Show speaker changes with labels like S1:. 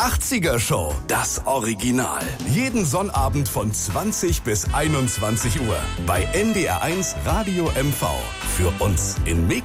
S1: 80er Show, das Original. Jeden Sonnabend von 20 bis 21 Uhr bei NDR1 Radio MV. Für uns in Mega